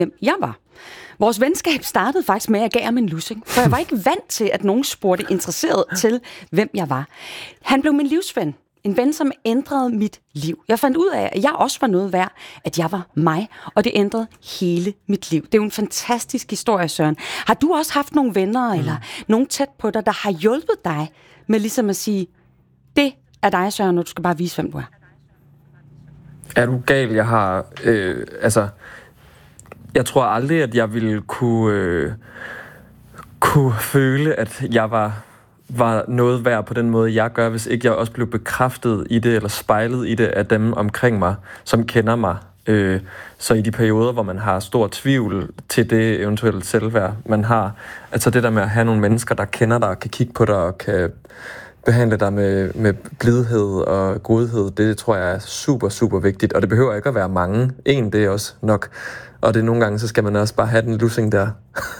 hvem jeg var. Vores venskab startede faktisk med, at jeg gav ham en lussing, for jeg var ikke vant til, at nogen spurgte interesseret til, hvem jeg var. Han blev min livsven. En ven, som ændrede mit liv. Jeg fandt ud af, at jeg også var noget værd, at jeg var mig, og det ændrede hele mit liv. Det er jo en fantastisk historie, Søren. Har du også haft nogle venner, eller nogen tæt på dig, der har hjulpet dig med ligesom at sige, det er dig, Søren, og du skal bare vise, hvem du er? Er du gal? Jeg har... jeg tror aldrig, at jeg ville kunne føle, at jeg var noget værd på den måde, jeg gør, hvis ikke jeg også blev bekræftet i det, eller spejlet i det af dem omkring mig, som kender mig. Så i de perioder, hvor man har stor tvivl til det eventuelle selvværd, man har, altså det der med at have nogle mennesker, der kender dig, kan kigge på dig og kan behandle dig med blidhed og godhed, det tror jeg er super, super vigtigt. Og det behøver ikke at være mange. En, det er også nok. Og det er nogle gange, så skal man også bare have den lussing der.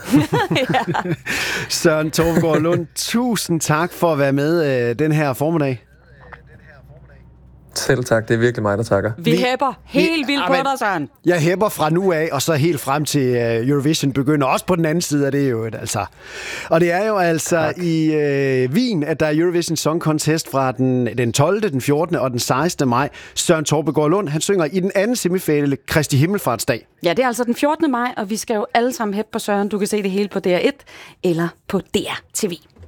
Søren Toftegaard Lund, tusind tak for at være med den her formiddag. Selv tak, det er virkelig mig, der takker. Vi hæpper helt vildt på dig, Søren. Jeg hæpper fra nu af, og så helt frem til Eurovision begynder. Også på den anden side af det jo, altså. Og det er jo altså tak. I Wien, at der er Eurovision Song Contest fra den 12., den 14. og den 16. maj. Søren Toftegaard Lund, han synger i den anden semifinale Kristi Himmelfartsdag. Ja, det er altså den 14. maj, og vi skal jo alle sammen hæppe på Søren. Du kan se det hele på DR1 eller på DR TV.